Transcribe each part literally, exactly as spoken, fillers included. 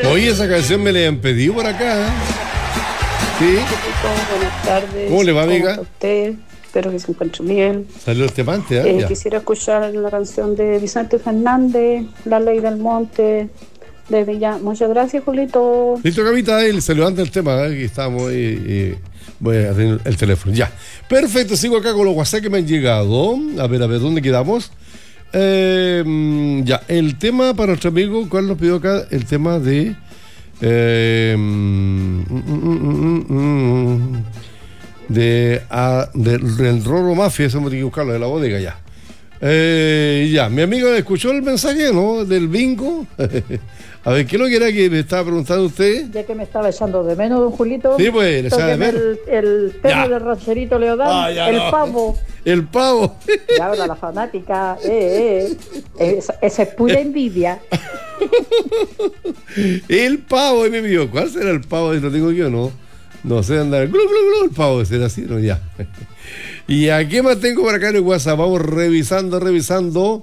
Oye, esa canción me la han pedido por acá. Sí. Buenas tardes. ¿Cómo le va, amiga? ¿Cómo está usted? Espero que se encuentre bien. Saludos, Temante, ¿eh? Eh, quisiera escuchar la canción de Vicente Fernández, La Ley del Monte, desde ya. Muchas gracias, Julito. Listo, Camita, él se levanta el tema, ¿eh? Que estamos eh, eh, voy a tener el teléfono, ya. Perfecto, sigo acá con los WhatsApp que me han llegado. A ver, a ver, ¿dónde quedamos? Eh, ya, el tema para nuestro amigo, ¿cuál nos pidió acá? El tema de... Eh, mm, mm, mm, mm, de, a, de del Roro Mafia, eso me tiene que buscarlo, de la bodega, ya. Eh, ya, mi amigo escuchó el mensaje, ¿no? Del bingo. A ver, ¿qué es lo que era que me estaba preguntando usted? Ya que me estaba echando de menos, don Julito. Sí, pues, le sabe ver. El, el tema del rancherito Leodán, ah, el no. pavo. El pavo. Y ahora la fanática, eh, eh. Esa, esa es pura envidia. El pavo, y me dijo, ¿cuál será el pavo? Y lo tengo yo, ¿no? No sé andar, glu, glu, glu, el pavo será así, ¿no? Ya. Y aquí más tengo por acá en el WhatsApp, vamos revisando, revisando.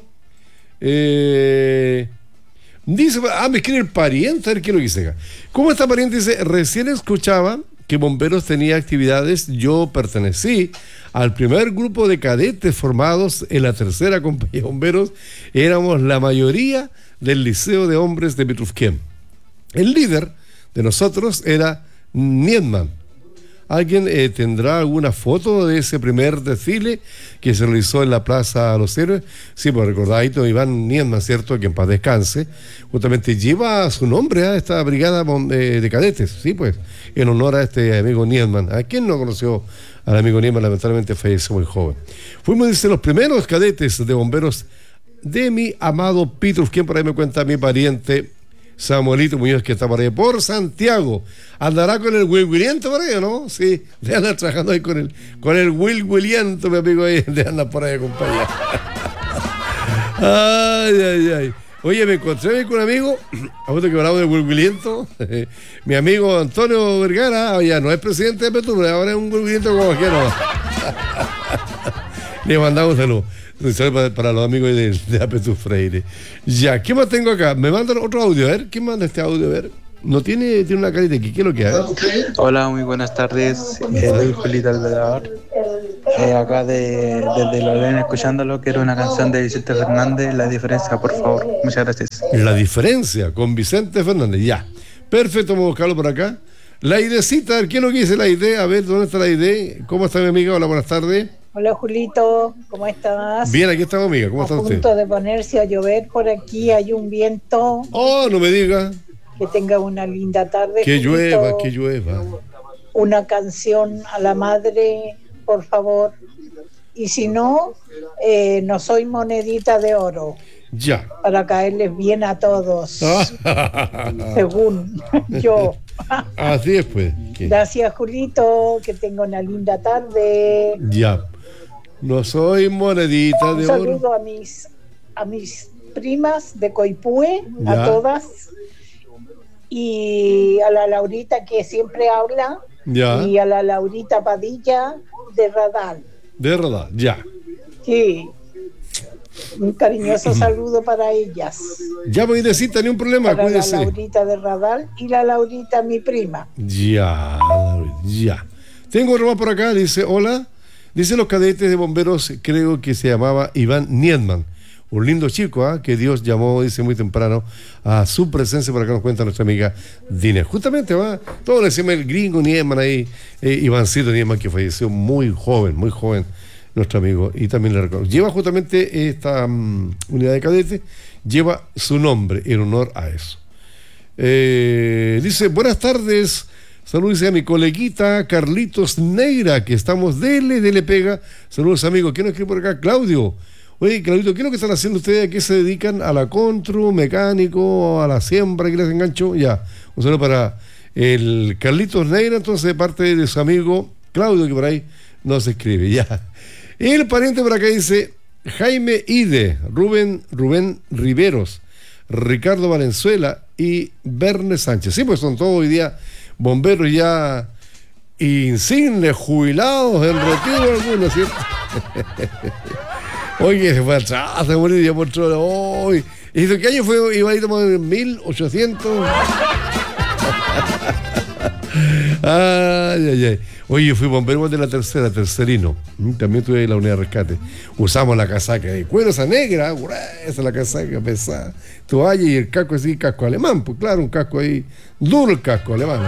Eh, dice, ah, me escribe el pariente, a ver qué es lo que dice acá. ¿Cómo está pariente? Dice, recién escuchaba que Bomberos tenía actividades, yo pertenecí al primer grupo de cadetes formados en la tercera compañía de bomberos, éramos la mayoría del Liceo de Hombres de Petrufquén. El líder de nosotros era Niedman. ¿Alguien eh, tendrá alguna foto de ese primer desfile que se realizó en la Plaza Los Héroes? Sí, pues recordadito, Iván Niedman, ¿cierto? Que en paz descanse. Justamente lleva su nombre a esta brigada de, de cadetes, sí, pues, en honor a este amigo Niedman. ¿A quién no conoció al amigo Niedman? Lamentablemente falleció muy joven. Fuimos, dice, los primeros cadetes de bomberos de mi amado Pitruf, quien por ahí me cuenta mi pariente Samuelito Muñoz, que está por ahí por Santiago. Andará con el Wilwiliento por ahí, ¿no? Sí, de andar trabajando ahí con el con el Wilwiliento, mi amigo, ahí, de andar por ahí, compañero. Ay, ay, ay. Oye, me encontré con un amigo, a vos que hablamos de Wilwiliento, mi amigo Antonio Vergara, ya no es presidente de Petro, ahora es un Wilwiliento como que no. Le mandamos saludos. Para, para los amigos de, de Apetu Freire. Ya, ¿qué más tengo acá? Me mandan otro audio, a ver, ¿quién manda este audio? A ver, no tiene, tiene una carita aquí, ¿qué es lo que hay? Hola, muy buenas tardes, eh, soy Julito Alvedador, eh, acá de, desde Lorena escuchándolo, quiero una canción de Vicente Fernández, La Diferencia, por favor, muchas gracias. La Diferencia, con Vicente Fernández, ya, perfecto, vamos a buscarlo por acá. La idecita, ¿qué es lo que dice la idea? A ver, ¿dónde está la idea? ¿Cómo está mi amiga? Hola, buenas tardes. Hola, Julito, ¿cómo estás? Bien, aquí estamos, amiga, ¿cómo está usted? A punto de ponerse a llover por aquí, hay un viento. Oh, no me diga. Que tenga una linda tarde. Que Julito. llueva, que llueva. Una canción a la madre, por favor. Y si no, eh, no soy monedita de oro. Ya. Para caerles bien a todos. Según yo. Así es, pues. ¿Qué? Gracias, Julito, que tenga una linda tarde. Ya. No soy monedita de oro. Un saludo a mis, a mis primas de Coipúe, ya. A todas. Y a la Laurita que siempre habla. Ya. Y a la Laurita Padilla de Radal. De Radal, ya. Sí. Un cariñoso saludo para ellas. Ya voy a decir, ni un problema, para cuídese. La Laurita de Radal y la Laurita, mi prima. Ya, ya. Tengo otro más por acá, dice, hola. Dice los cadetes de bomberos, creo que se llamaba Iván Niedman. Un lindo chico, ¿eh? Que Dios llamó, dice, muy temprano a su presencia, para que nos cuenta nuestra amiga Dina. Justamente, va, todo le decimos el gringo Niedman ahí, eh, Ivancito Niedman, que falleció muy joven, muy joven, nuestro amigo, y también le recuerdo. Lleva justamente esta um, unidad de cadetes, lleva su nombre en honor a eso. Eh, dice, buenas tardes, saludos a mi coleguita Carlitos Neira, que estamos dele, dele pega. Saludos, amigos. ¿Quién nos escribe por acá? Claudio. Oye, Claudito, ¿qué es lo que están haciendo ustedes? ¿A qué se dedican? ¿A la contru, mecánico, a la siembra? ¿Qué les engancho? Ya, un saludo para el Carlitos Neira, entonces, de parte de su amigo Claudio, que por ahí nos escribe, ya. El pariente por acá dice, Jaime Ide, Rubén, Rubén Riveros, Ricardo Valenzuela y Verne Sánchez. Sí, pues son todos hoy día bomberos ya insignes, jubilados, en retiro algunos, ¿cierto? Oye, se fue atrás, se murió ya por otro. ¿Y qué año fue? Iba a ir en mil ochocientos. Ay, ay, ay. Oye, yo fui bombero de la tercera, tercerino. También tuve la unidad de rescate. Usamos la casaca de cuero, esa negra, esa la casaca pesada. Toalla y el casco así, casco alemán. Pues claro, un casco ahí, duro el casco alemán.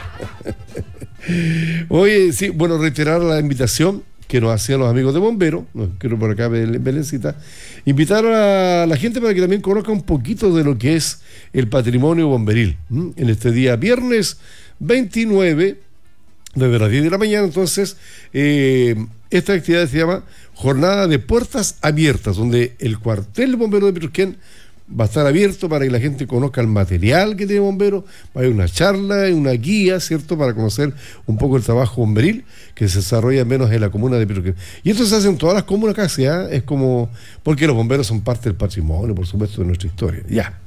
Oye, sí, bueno, reiterar la invitación que nos hacían los amigos de bomberos, no quiero por acá Belencita, invitar a la gente para que también conozca un poquito de lo que es el patrimonio bomberil. ¿m? En este día viernes veintinueve, desde las diez de la mañana, entonces, eh, esta actividad se llama Jornada de Puertas Abiertas, donde el cuartel de bomberos de Petrusquén va a estar abierto para que la gente conozca el material que tiene bomberos, va a haber una charla, una guía, ¿cierto?, para conocer un poco el trabajo bomberil que se desarrolla menos en la comuna de Petrusquén. Y esto se hace en todas las comunas casi, ¿eh? Es como, porque los bomberos son parte del patrimonio, por supuesto, de nuestra historia. Ya.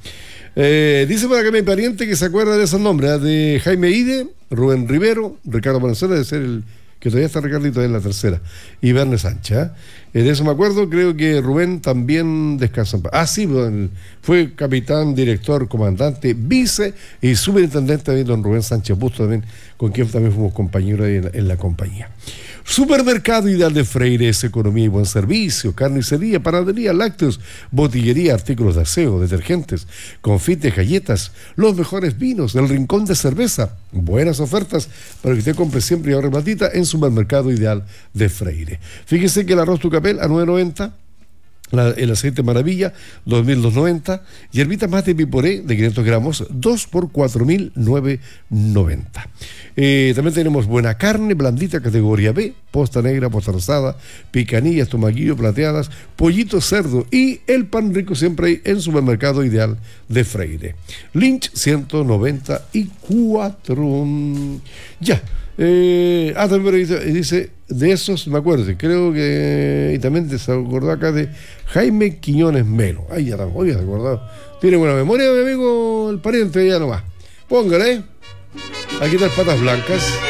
Eh, dice por acá mi pariente que se acuerda de esos nombres, ¿eh? De Jaime Ide, Rubén Rivero, Ricardo Valenzuela, de ser el que todavía está Ricardito en la tercera, y Verne Sánchez. ¿eh? De eso me acuerdo, creo que Rubén también descansa en paz. Ah, sí, fue capitán, director, comandante, vice y superintendente también don Rubén Sánchez Busto, también, con quien también fuimos compañeros en la, en la compañía. Supermercado Ideal de Freire es economía y buen servicio, carnicería, panadería, lácteos, botillería, artículos de aseo, detergentes, confites, galletas, los mejores vinos, el rincón de cerveza, buenas ofertas para que usted compre siempre y ahorre platita en Supermercado Ideal de Freire. Fíjese que el arroz Tucapel a nueve noventa, La, el aceite Maravilla, dos mil doscientos noventa, y herbitas mate piporé de quinientos gramos, dos por cuatro mil novecientos noventa. Eh, también tenemos buena carne, blandita, categoría B, posta negra, posta rosada, picanillas, tomaquillo, plateadas, pollito, cerdo y el pan rico siempre hay en Supermercado Ideal de Freire. Lynch ciento noventa y cuatro. Ya. Eh, ah, también dice, dice, de esos, me acuerdo, creo que, y también se acordó acá de Jaime Quiñones Melo. Ay, ya estamos, oye, acordado. Tiene buena memoria, mi amigo, el pariente, ya nomás. Póngale, aquí están patas blancas.